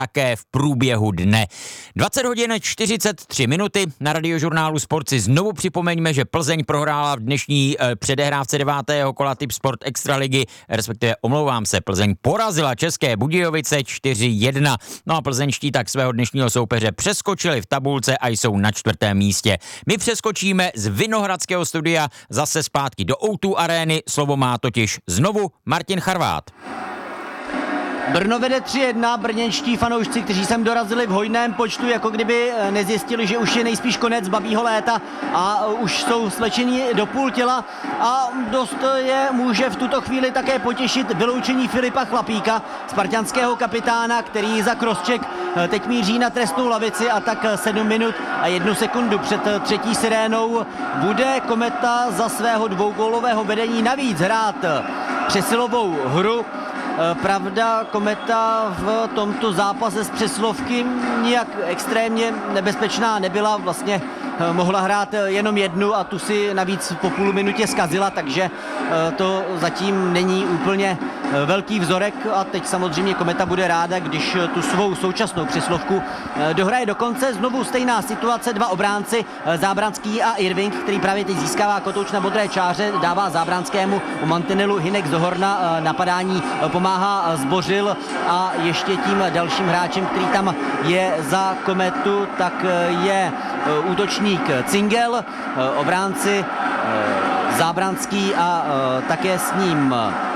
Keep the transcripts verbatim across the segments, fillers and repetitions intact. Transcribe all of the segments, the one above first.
také v průběhu dne. dvacet hodin čtyřicet tři minuty na Radiožurnálu Sport si znovu připomeňme, že Plzeň prohrála v dnešní eh, předehrávce devátého kola Tip Sport Extraligy, respektive omlouvám se, Plzeň porazila České Budějovice čtyři jedna. No a plzeňští tak svého dnešního soupeře přeskočili v tabulce a jsou na čtvrtém místě. My přeskočíme z Vinohradského studia zase zpátky do ó dva arény, slovo má totiž znovu Martin Charvát. Brno vede tři jedna, brněnští fanoušci, kteří sem dorazili v hojném počtu, jako kdyby nezjistili, že už je nejspíš konec babího léta a už jsou slečení do půl těla a dost je může v tuto chvíli také potěšit vyloučení Filipa Chlapíka, spartanského kapitána, který za crosscheck teď míří na trestnou lavici a tak sedm minut a jednu sekundu před třetí sirénou bude Kometa za svého dvougólového vedení navíc hrát přesilovou hru. Pravda, Kometa v tomto zápase z přesilovky nijak extrémně nebezpečná nebyla, vlastně mohla hrát jenom jednu a tu si navíc po půl minutě zkazila, takže to zatím není úplně velký vzorek a teď samozřejmě Kometa bude ráda, když tu svou současnou přesilovku dohraje do konce. Znovu stejná situace, dva obránci, Zábranský a Irving, který právě teď získává kotouč na modré čáře, dává Zábranskému u mantinelu, Hynek Zohorna napadání pomáhá Zbořil a ještě tím dalším hráčem, který tam je za Kometu, tak je útočník Cingel, obránci Zábranský a také s ním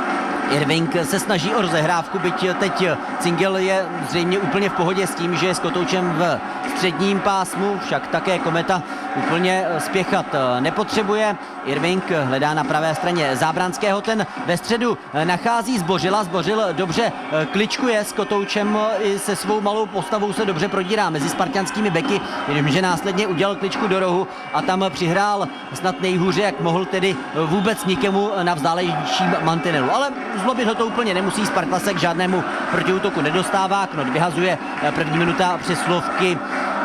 Irving se snaží o rozehrávku, byť teď Cingel je zřejmě úplně v pohodě s tím, že je s kotoučem v středním pásmu, však také Kometa úplně spěchat nepotřebuje. Irving hledá na pravé straně Zábranského, ten ve středu nachází Zbořila, Zbořil dobře kličkuje s kotoučem, i se svou malou postavou se dobře prodírá mezi spartanskými beky, jenomže následně udělal kličku do rohu a tam přihrál snad nejhůře, jak mohl, tedy vůbec nikému na vzdálenějším mantinelu. Ale zlobit ho to úplně nemusí, Sparta se k žádnému protiútoku nedostává, Knot vyhazuje, první minuta přesilovky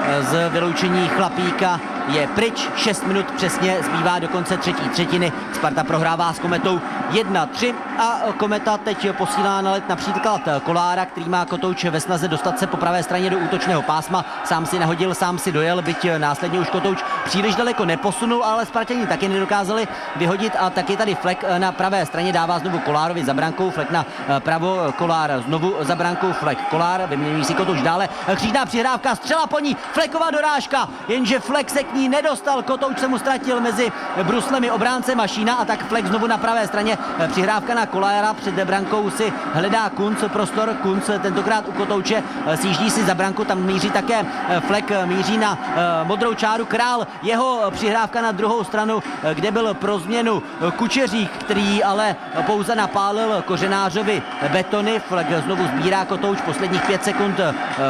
z vyloučení Chlapíka je pryč, šest minut přesně zbývá do konce třetí třetiny, Sparta prohrává s Kometou jedna tři a Kometa teď posílá na let například Kolára, který má kotouč ve snaze dostat se po pravé straně do útočného pásma, sám si nahodil, sám si dojel, byť následně už kotouč příliš daleko neposunul, ale Spartani taky nedokázali vyhodit a taky tady Flek na pravé straně dává znovu Kolárovi za brankou, Flek na pravo, Kolár znovu za brankou, Flek Kolár, vyměňují si kotouč dále, křížná přihrávka, střela po ní, Fleková dorážka, jenže Flek se k ní nedostal, kotouč se mu ztratil mezi bruslemi obránce Mašína a tak Flek znovu na pravé straně, přihrávka na Kolára, před brankou si hledá Kunc prostor, Kunc tentokrát u kotouče sjíždí si za branku, tam míří také Flek, míří na modrou čáru, Král, jeho přihrávka na druhou stranu, kde byl pro změnu Kučeřík, který ale pouze napálil Kořenářovi betony, Flek znovu sbírá kotouč, posledních pět sekund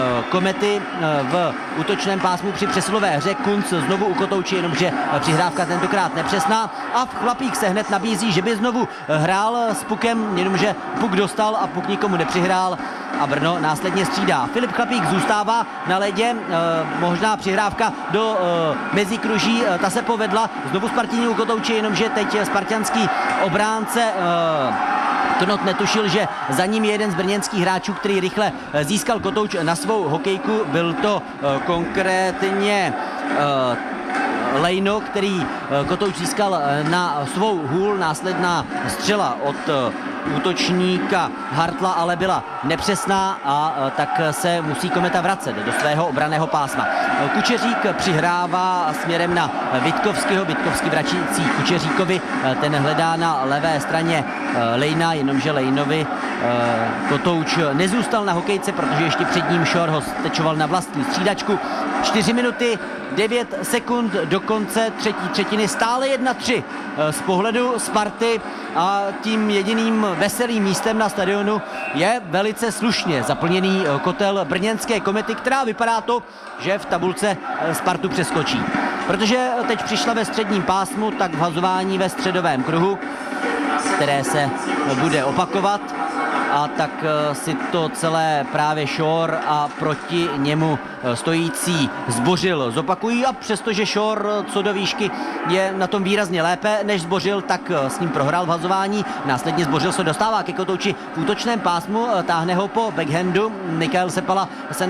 Komety v útočném pásmu při přesilové hře, Kunc znovu u kotouči, jenomže přihrávka tentokrát nepřesná a Chlapík se hned nabízí, že by znovu hrál s pukem, jenomže puk dostal a puk nikomu nepřihrál a Brno následně střídá. Filip Chlapík zůstává na ledě, eh, možná přihrávka do eh, mezikruží, eh, ta se povedla, znovu Spartění u kotouči, jenomže teď spartanský obránce eh, Knot netušil, že za ním je jeden z brněnských hráčů, který rychle získal kotouč na svou hokejku. Byl to konkrétně Lejno, který kotouč získal na svou hůl, následná střela od útočníka Hartla ale byla nepřesná a tak se musí Kometa vracet do svého obranného pásma. Kučeřík přihrává směrem na Vitkovského, Vitkovský vračící Kučeříkovi, ten hledá na levé straně Lejna, jenomže Lejnovi kotouč nezůstal na hokejce, protože ještě před ním Šor ho stečoval na vlastní střídačku. čtyři minuty, devět sekund do konce třetí třetiny, stále jedna tři z pohledu Sparty a tím jediným veselým místem na stadionu je velice slušně zaplněný kotel brněnské Komety, která vypadá to, že v tabulce Spartu přeskočí. Protože teď přišla ve středním pásmu, tak vhazování ve středovém kruhu, které se bude opakovat. a tak si to celé právě Shore a proti němu stojící Zbořil zopakují a přestože Shore co do výšky je na tom výrazně lépe než Zbořil, tak s ním prohrál v hazování. Následně Zbořil se dostává ke kotouči v útočném pásmu, táhne ho po backhandu. Mikael Sepala se